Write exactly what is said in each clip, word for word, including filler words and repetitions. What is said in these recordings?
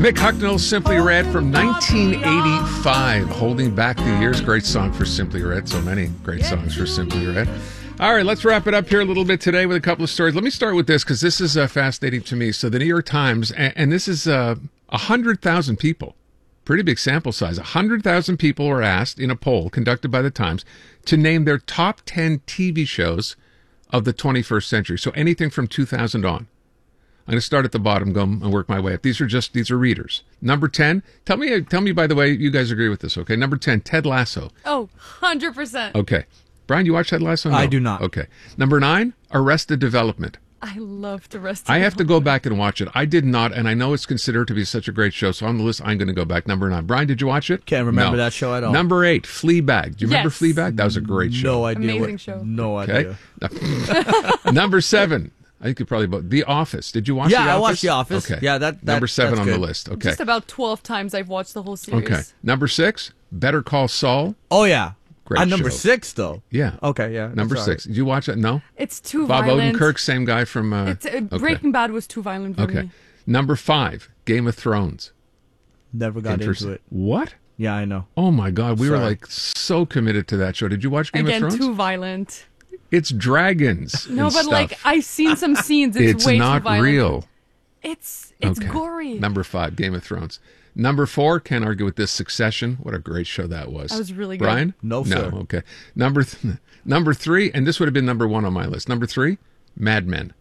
Mick Hucknall, Simply Red from nineteen eighty-five. Holding Back the Years. Great song for Simply Red. So many great songs for Simply Red. All right, let's wrap it up here a little bit today with a couple of stories. Let me start with this because this is uh, fascinating to me. So the New York Times, and, and this is uh, one hundred thousand people. Pretty big sample size. one hundred thousand people were asked in a poll conducted by the Times to name their top ten T V shows of the twenty-first century. So anything from two thousand on. I'm going to start at the bottom, go and work my way up. These are just, these are readers. Number ten, tell me, tell me, by the way, you guys agree with this, okay? Number ten, Ted Lasso. Oh, one hundred percent. Okay. Brian, you watch Ted Lasso? No. I do not. Okay. Number nine, Arrested Development. I love the rest of I have to go back and watch it. I did not, and I know it's considered to be such a great show, so on the list, I'm going to go back. Number nine. Brian, did you watch it? Can't remember No. that show at all. Number eight, Fleabag. Do you remember Yes. Fleabag? That was a great show. No idea. Amazing what, show. No Okay. idea. Number seven, I think you probably both. The Office. Did you watch Yeah, The I Office? watched The Office. Okay. Yeah, that- that- Number seven that's on the good. list. Okay. Just about twelve times I've watched the whole series. Okay. Number six, Better Call Saul. Oh, yeah. Great At number show. six, though. Yeah. Okay, yeah. Number that's six. all Did you watch it? No? It's too Bob violent. Odenkirk, same guy from... Uh, It's, uh, okay. Breaking Bad was too violent for Okay. me. Number five, Game of Thrones. right. Never got Interesting. into it. What? Yeah, I know. Oh my God, we were Sorry. like so committed to that show. Did you watch Game Again, of Thrones? too violent. It's dragons. No, and but stuff. like I've seen some scenes. It's, it's way not too violent. real. It's it's Okay. gory. Number five, Game of Thrones. Number four, can't argue with this. Succession. What a great show that was. That was really good. Brian? No, no. sir. Okay. Number th- number three, and this would have been number one on my list. Number three, Mad Men.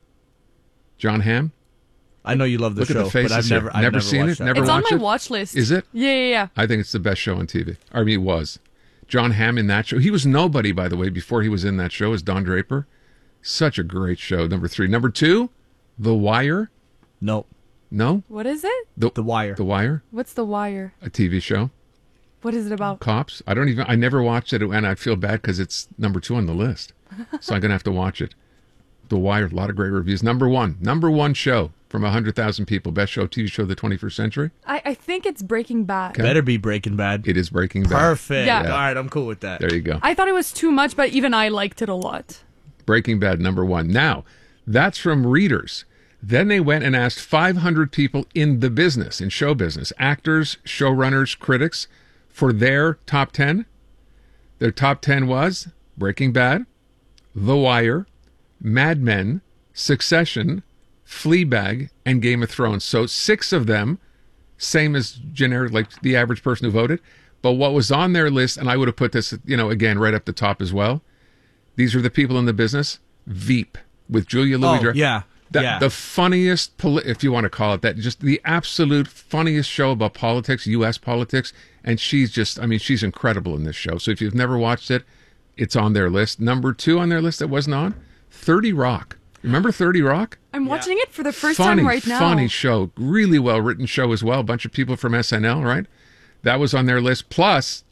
John Hamm. I know you love the Look show, at the faces but I've here. never, I've Never never seen watched it? that. Never It's on watch my it? watch list. Is it? Yeah, yeah, yeah. I think it's the best show on T V. I mean, it was. John Hamm in that show. He was nobody, by the way, before he was in that show as Don Draper. Such a great show. Number three. Number two, The Wire. No, No? What is it? The, The Wire. The Wire, What's The Wire? a T V show. What is it about? Cops. I don't even, I never watched it, and I feel bad because it's number two on the list. So I'm going to have to watch it. The Wire, a lot of great reviews. Number one. Number one show from one hundred thousand people. Best show, T V show of the twenty-first century. I, I think it's Breaking Bad. Okay. better be Breaking Bad. It is Breaking Bad. Perfect. Yeah. All right, I'm cool with that. There you go. I thought it was too much, but even I liked it a lot. Breaking Bad, number one. Now, that's from readers. Then they went and asked five hundred people in the business, in show business, actors, showrunners, critics, for their top ten. Their top ten was Breaking Bad, The Wire, Mad Men, Succession, Fleabag, and Game of Thrones. So six of them, same as generic, like the average person who voted. But what was on their list, and I would have put this, you know, again, right up the top as well. These are the people in the business. Veep with Julia Oh, Louis-Dreyfus. yeah. The, yeah. the funniest, poli- if you want to call it that, just the absolute funniest show about politics, U S politics. And she's just, I mean, she's incredible in this show. So if you've never watched it, it's on their list. Number two on their list that wasn't on, thirty Rock. Remember thirty Rock? I'm watching it for the first funny, time right now. Funny show. Really well written show as well. A bunch of people from S N L, right? That was on their list. Plus,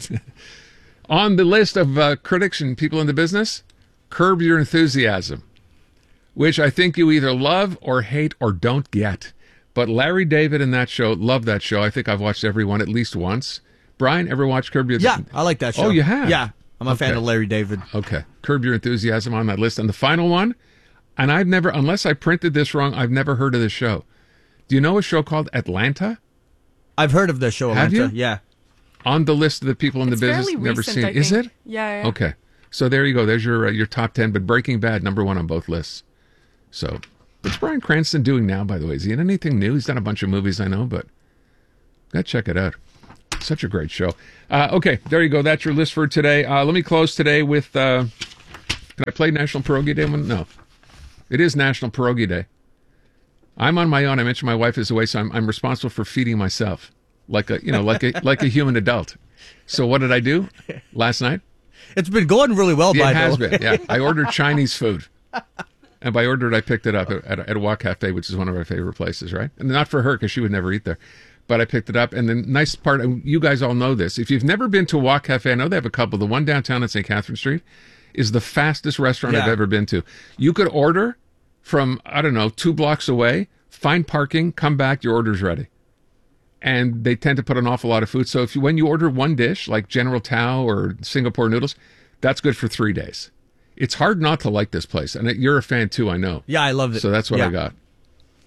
on the list of uh, critics and people in the business, Curb Your Enthusiasm, which I think you either love or hate or don't get. But Larry David in that show, love that show. I think I've watched every one at least once. Brian, ever watched Curb Your Yeah, I like that show. Oh, you have? Yeah, I'm a fan Okay. of Larry David. Okay. Curb Your Enthusiasm on that list. And the final one, and I've never, unless I printed this wrong, I've never heard of this show. Do you know a show called Atlanta? I've heard of the show. Have Atlanta. you? Yeah. On the list of the people in It's the business, fairly never recent, seen I it. Is it? think. Yeah, yeah. Okay. So there you go. There's your uh, your top ten. But Breaking Bad, number one on both lists. So what's Bryan Cranston doing now, by the way? Is he in anything new? He's done a bunch of movies, I know, but gotta check it out. Such a great show. Uh, okay, there you go. That's your list for today. Uh, let me close today with, uh, can I play National Pierogi Day? One? No. It is National Pierogi Day. I'm on my own. I mentioned my wife is away, so I'm, I'm responsible for feeding myself like a, you know, like a, like a human adult. So what did I do last night? It's been going really well, by It the has way. been, yeah. I ordered Chinese food. And by ordered, I picked it up at, at, at a Wok Cafe, which is one of our favorite places, right? And not for her, because she would never eat there. But I picked it up. And the nice part, and you guys all know this, if you've never been to Wok Cafe, I know they have a couple. The one downtown on Saint Catherine Street is the fastest restaurant I've Yeah. ever been to. You could order from, I don't know, two blocks away, find parking, come back, your order's ready. And they tend to put an awful lot of food. So if you, when you order one dish, like General Tao or Singapore noodles, that's good for three days. It's hard not to like this place. And you're a fan too, I know. Yeah, I loved it. So that's what Yeah. I got.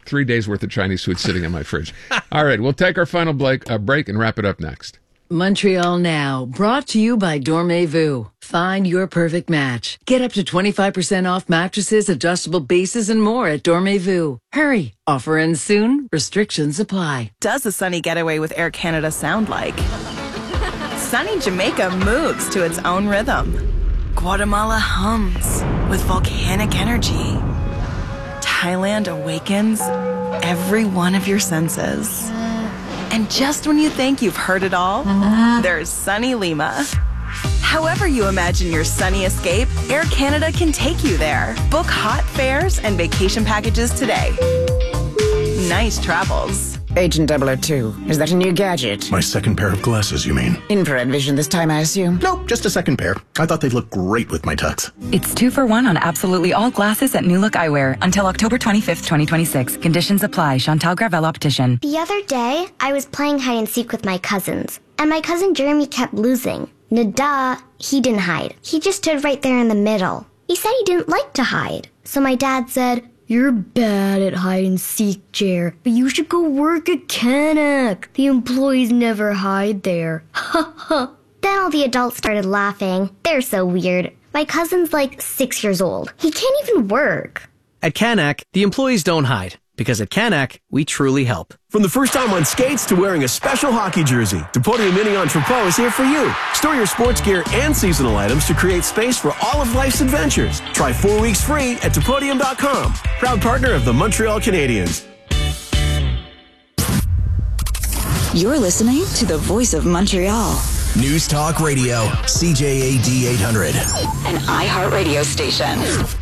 three days worth of Chinese food sitting in my fridge. All right, we'll take our final break, uh, break and wrap it up next. Montreal Now, brought to you by Dormez-vous. Find your perfect match. Get up to twenty-five percent off mattresses, adjustable bases, and more at Dormez-vous. Hurry, offer ends soon. Restrictions apply. Does a sunny getaway with Air Canada sound like? Sunny Jamaica moves to its own rhythm. Guatemala hums with volcanic energy. Thailand awakens every one of your senses. And just when you think you've heard it all, there's sunny Lima. However you imagine your sunny escape, Air Canada can take you there. Book hot fares and vacation packages today. Nice travels. Agent double oh two, is that a new gadget? My second pair of glasses, you mean? Infrared vision this time, I assume? Nope, just a second pair. I thought they'd look great with my tux. It's two for one on absolutely all glasses at New Look Eyewear until October twenty-fifth, twenty twenty-six. Conditions apply. Chantal Gravel Optician. The other day, I was playing hide and seek with my cousins, and my cousin Jeremy kept losing. Nada, he didn't hide. He just stood right there in the middle. He said he didn't like to hide. So my dad said, "You're bad at hide and seek, Jer, but you should go work at Canuck. The employees never hide there." Ha ha. Then all the adults started laughing. They're so weird. My cousin's like six years old. He can't even work. At Canuck, the employees don't hide, because at Canuck, we truly help. From the first time on skates to wearing a special hockey jersey, Depodium Mini Entrepot is here for you. Store your sports gear and seasonal items to create space for all of life's adventures. Try four weeks free at Depodium dot com. Proud partner of the Montreal Canadiens. You're listening to the Voice of Montreal. News Talk Radio, C J A D eight hundred. An iHeartRadio station.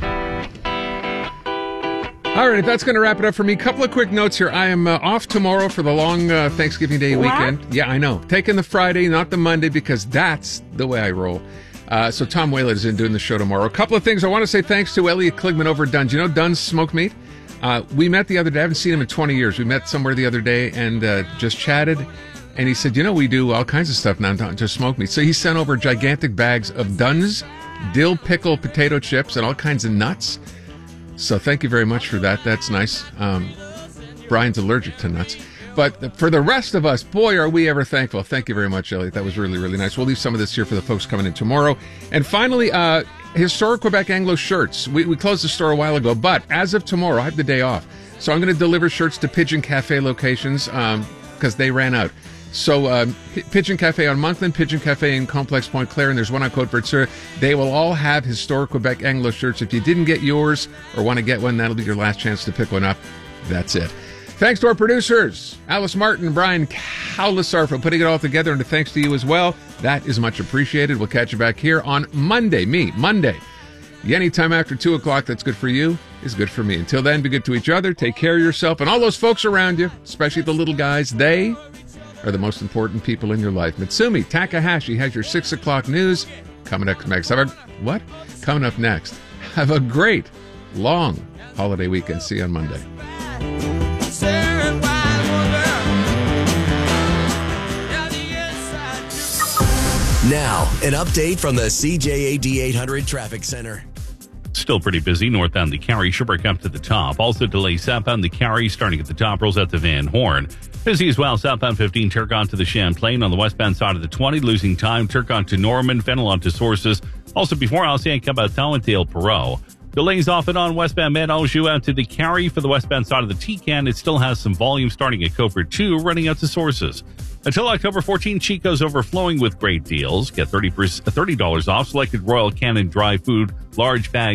All right, that's going to wrap it up for me. A couple of quick notes here. I am uh, off tomorrow for the long uh, Thanksgiving Day weekend. What? Yeah, I know. Taking the Friday, not the Monday, because that's the way I roll. Uh, so Tom Whalett is in doing the show tomorrow. A couple of things. I want to say thanks to Elliot Kligman over at Dunn's. You know Dunn's Smoked Meat? Uh, we met the other day. I haven't seen him in twenty years. We met somewhere the other day and uh, just chatted. And he said, you know, we do all kinds of stuff now, not just smoked meat. So he sent over gigantic bags of Dunn's dill pickle potato chips and all kinds of nuts. So thank you very much for that. That's nice. Um, Brian's allergic to nuts. But for the rest of us, boy, are we ever thankful. Thank you very much, Elliot. That was really, really nice. We'll leave some of this here for the folks coming in tomorrow. And finally, uh, Historic Quebec Anglo shirts. We, we closed the store a while ago, but as of tomorrow, I have the day off. So I'm going to deliver shirts to Pigeon Cafe locations um, because they ran out. So um, P- Pigeon Cafe on Monkland, Pigeon Cafe in Complex Point Claire, and there's one on Côte-Verture. They will all have Historic Quebec Anglo shirts. If you didn't get yours or want to get one, that'll be your last chance to pick one up. That's it. Thanks to our producers, Alice Martin, Brian Cowlisar, for putting it all together, and thanks to you as well. That is much appreciated. We'll catch you back here on Monday. Me, Monday. Anytime after two o'clock that's good for you is good for me. Until then, be good to each other. Take care of yourself and all those folks around you, especially the little guys. They are the most important people in your life. Mitsumi Takahashi has your six o'clock news coming up next. Have a, what? Coming up next. Have a great, long holiday weekend. See you on Monday. Now, an update from the C J A D eight hundred Traffic Center. Still pretty busy northbound the Carry, Sherbrooke up to the top. Also delays southbound the Carry, starting at the top, rolls out to Van Horn. Busy as well, southbound fifteen, Turcotte to the Champlain. On the westbound side of the twenty, losing time, Turcotte to Norman, Fenelon to Sources. Also before Alcien, Cabaton and Dale Perot. Delays off and on westbound Ménanjou out to the Carry. For the westbound side of the T-Can, it still has some volume starting at Coper two, running out to Sources. Until October fourteenth, Chico's overflowing with great deals. Get thirty dollars off selected Royal Canin dry food, large bag.